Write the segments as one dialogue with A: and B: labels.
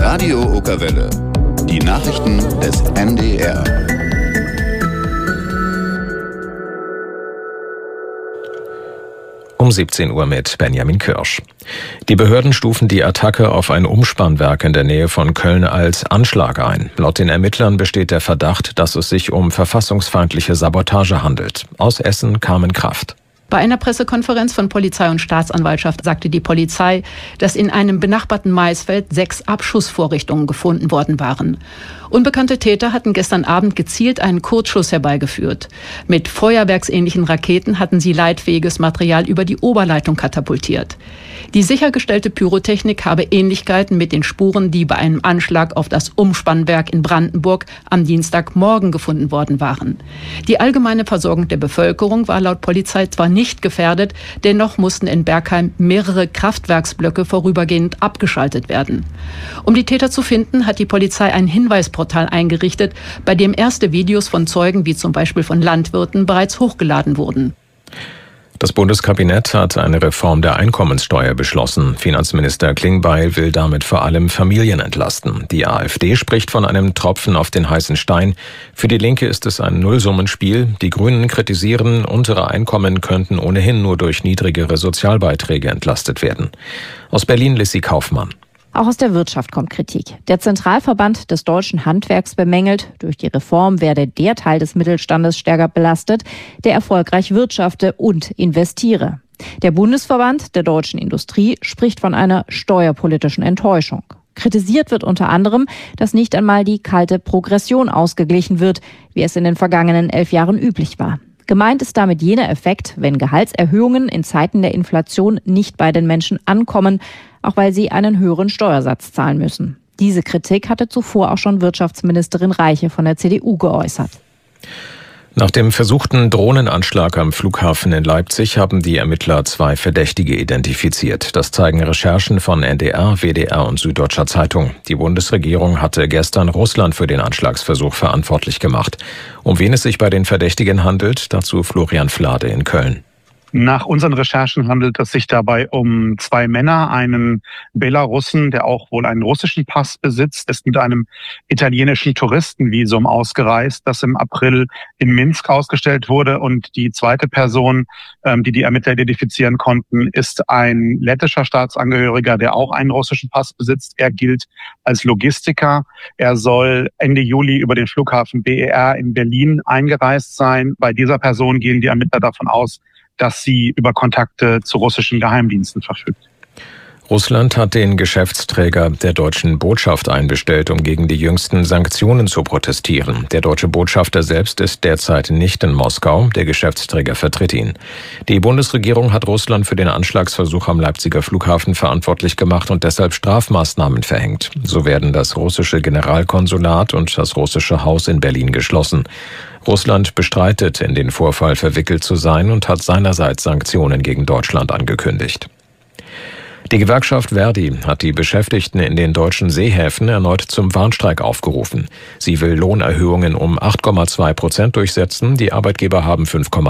A: Radio Okerwelle. Die Nachrichten des NDR.
B: Um 17 Uhr mit Benjamin Kirsch. Die Behörden stufen die Attacke auf ein Umspannwerk in der Nähe von Köln als Anschlag ein. Laut den Ermittlern besteht der Verdacht, dass es sich um verfassungsfeindliche Sabotage handelt. Aus Essen Carmen Kraft.
C: Bei einer Pressekonferenz von Polizei und Staatsanwaltschaft sagte die Polizei, dass in einem benachbarten Maisfeld 6 Abschussvorrichtungen gefunden worden waren. Unbekannte Täter hatten gestern Abend gezielt einen Kurzschuss herbeigeführt. Mit feuerwerksähnlichen Raketen hatten sie leitfähiges Material über die Oberleitung katapultiert. Die sichergestellte Pyrotechnik habe Ähnlichkeiten mit den Spuren, die bei einem Anschlag auf das Umspannwerk in Brandenburg am Dienstagmorgen gefunden worden waren. Die allgemeine Versorgung der Bevölkerung war laut Polizei zwar nicht gefährdet, dennoch mussten in Bergheim mehrere Kraftwerksblöcke vorübergehend abgeschaltet werden. Um die Täter zu finden, hat die Polizei ein Hinweisportal eingerichtet, bei dem erste Videos von Zeugen, wie zum Beispiel von Landwirten, bereits hochgeladen wurden.
B: Das Bundeskabinett hat eine Reform der Einkommenssteuer beschlossen. Finanzminister Klingbeil will damit vor allem Familien entlasten. Die AfD spricht von einem Tropfen auf den heißen Stein. Für die Linke ist es ein Nullsummenspiel. Die Grünen kritisieren, untere Einkommen könnten ohnehin nur durch niedrigere Sozialbeiträge entlastet werden. Aus Berlin Lissy Kaufmann.
D: Auch aus der Wirtschaft kommt Kritik. Der Zentralverband des deutschen Handwerks bemängelt, durch die Reform werde der Teil des Mittelstandes stärker belastet, der erfolgreich wirtschafte und investiere. Der Bundesverband der deutschen Industrie spricht von einer steuerpolitischen Enttäuschung. Kritisiert wird unter anderem, dass nicht einmal die kalte Progression ausgeglichen wird, wie es in den vergangenen 11 Jahren üblich war. Gemeint ist damit jener Effekt, wenn Gehaltserhöhungen in Zeiten der Inflation nicht bei den Menschen ankommen, auch weil sie einen höheren Steuersatz zahlen müssen. Diese Kritik hatte zuvor auch schon Wirtschaftsministerin Reiche von der CDU geäußert.
B: Nach dem versuchten Drohnenanschlag am Flughafen in Leipzig haben die Ermittler 2 Verdächtige identifiziert. Das zeigen Recherchen von NDR, WDR und Süddeutscher Zeitung. Die Bundesregierung hatte gestern Russland für den Anschlagsversuch verantwortlich gemacht. Um wen es sich bei den Verdächtigen handelt, dazu Florian Flade in Köln.
E: Nach unseren Recherchen handelt es sich dabei um 2 Männer, einen Belarussen, der auch wohl einen russischen Pass besitzt, ist mit einem italienischen Touristenvisum ausgereist, das im April in Minsk ausgestellt wurde. Und die zweite Person, die Ermittler identifizieren konnten, ist ein lettischer Staatsangehöriger, der auch einen russischen Pass besitzt. Er gilt als Logistiker. Er soll Ende Juli über den Flughafen BER in Berlin eingereist sein. Bei dieser Person gehen die Ermittler davon aus, dass sie über Kontakte zu russischen Geheimdiensten verfügt.
B: Russland hat den Geschäftsträger der deutschen Botschaft einbestellt, um gegen die jüngsten Sanktionen zu protestieren. Der deutsche Botschafter selbst ist derzeit nicht in Moskau. Der Geschäftsträger vertritt ihn. Die Bundesregierung hat Russland für den Anschlagsversuch am Leipziger Flughafen verantwortlich gemacht und deshalb Strafmaßnahmen verhängt. So werden das russische Generalkonsulat und das russische Haus in Berlin geschlossen. Russland bestreitet, in den Vorfall verwickelt zu sein und hat seinerseits Sanktionen gegen Deutschland angekündigt. Die Gewerkschaft Verdi hat die Beschäftigten in den deutschen Seehäfen erneut zum Warnstreik aufgerufen. Sie will Lohnerhöhungen um 8,2% durchsetzen. Die Arbeitgeber haben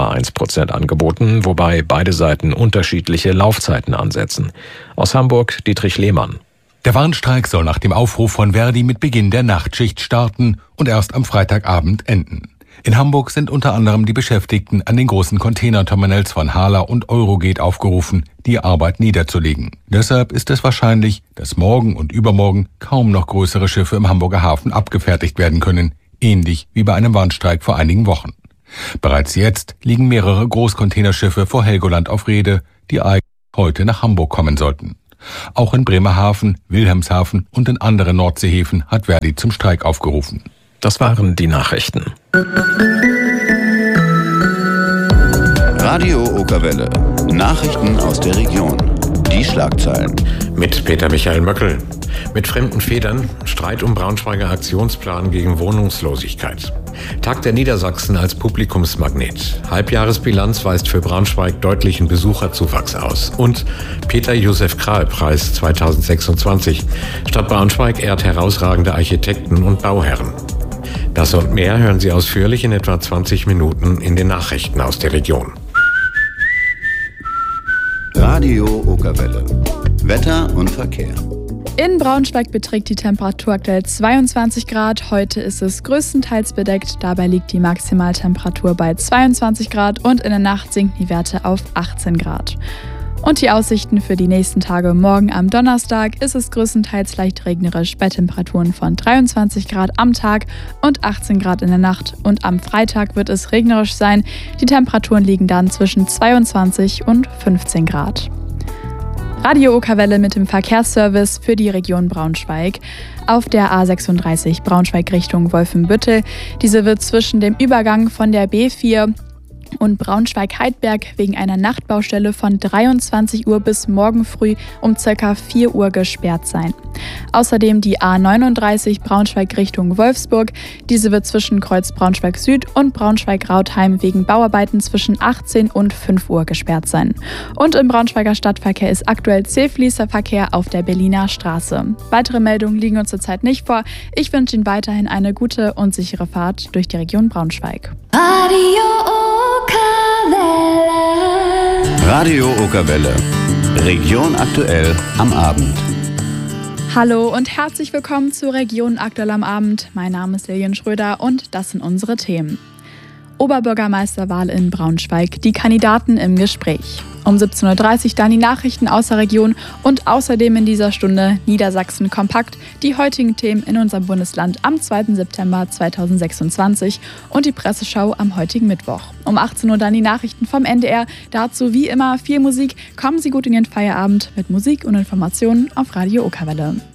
B: 5,1% angeboten, wobei beide Seiten unterschiedliche Laufzeiten ansetzen. Aus Hamburg Dietrich Lehmann.
F: Der Warnstreik soll nach dem Aufruf von Verdi mit Beginn der Nachtschicht starten und erst am Freitagabend enden. In Hamburg sind unter anderem die Beschäftigten an den großen Containerterminals von Hala und Eurogate aufgerufen, die Arbeit niederzulegen. Deshalb ist es wahrscheinlich, dass morgen und übermorgen kaum noch größere Schiffe im Hamburger Hafen abgefertigt werden können, ähnlich wie bei einem Warnstreik vor einigen Wochen. Bereits jetzt liegen mehrere Großcontainerschiffe vor Helgoland auf Rede, die eigentlich heute nach Hamburg kommen sollten. Auch in Bremerhaven, Wilhelmshaven und in anderen Nordseehäfen hat Verdi zum Streik aufgerufen.
B: Das waren die Nachrichten.
A: Radio Okerwelle. Nachrichten aus der Region. Die Schlagzeilen.
G: Mit Peter Michael Möckel. Mit fremden Federn. Streit um Braunschweiger Aktionsplan gegen Wohnungslosigkeit. Tag der Niedersachsen als Publikumsmagnet. Halbjahresbilanz weist für Braunschweig deutlichen Besucherzuwachs aus. Und Peter Josef Krahe-Preis 2026. Stadt Braunschweig ehrt herausragende Architekten und Bauherren. Das und mehr hören Sie ausführlich in etwa 20 Minuten in den Nachrichten aus der Region.
A: Radio Okerwelle. Wetter und Verkehr.
H: In Braunschweig beträgt die Temperatur aktuell 22 Grad. Heute ist es größtenteils bedeckt. Dabei liegt die Maximaltemperatur bei 22 Grad und in der Nacht sinken die Werte auf 18 Grad. Und die Aussichten für die nächsten Tage: Morgen am Donnerstag ist es größtenteils leicht regnerisch bei Temperaturen von 23 Grad am Tag und 18 Grad in der Nacht. Und am Freitag wird es regnerisch sein. Die Temperaturen liegen dann zwischen 22 und 15 Grad. Radio Okerwelle mit dem Verkehrsservice für die Region Braunschweig. Auf der A36 Braunschweig Richtung Wolfenbüttel. Diese wird zwischen dem Übergang von der B4 und Braunschweig-Heidberg wegen einer Nachtbaustelle von 23 Uhr bis morgen früh um ca. 4 Uhr gesperrt sein. Außerdem die A39 Braunschweig Richtung Wolfsburg. Diese wird zwischen Kreuz Braunschweig Süd und Braunschweig-Rautheim wegen Bauarbeiten zwischen 18 und 5 Uhr gesperrt sein. Und im Braunschweiger Stadtverkehr ist aktuell C-Fließerverkehr auf der Berliner Straße. Weitere Meldungen liegen uns zurzeit nicht vor. Ich wünsche Ihnen weiterhin eine gute und sichere Fahrt durch die Region Braunschweig.
A: Radio Okerwelle. Region aktuell am Abend.
H: Hallo und herzlich willkommen zu Region aktuell am Abend. Mein Name ist Lilian Schröder und das sind unsere Themen. Oberbürgermeisterwahl in Braunschweig, die Kandidaten im Gespräch. Um 17.30 Uhr dann die Nachrichten aus der Region und außerdem in dieser Stunde Niedersachsen kompakt, die heutigen Themen in unserem Bundesland am 2. September 2026 und die Presseschau am heutigen Mittwoch. Um 18 Uhr dann die Nachrichten vom NDR, dazu wie immer viel Musik. Kommen Sie gut in Ihren Feierabend mit Musik und Informationen auf Radio Okerwelle.